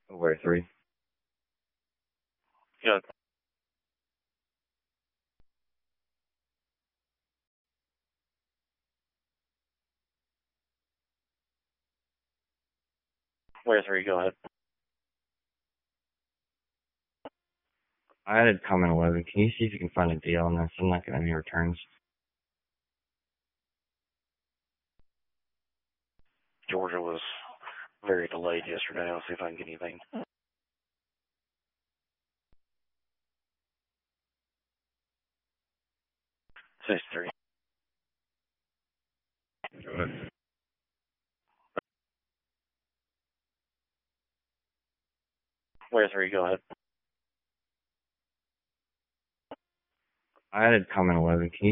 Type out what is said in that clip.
Where 3? Good. Where 3, go ahead. I added comment 11. Can you see if you can find a deal on this? I'm not getting any returns. Georgia was very delayed yesterday. I'll see if I can get anything. 63. Go ahead. Where 3, go ahead. I added comment 11. Can you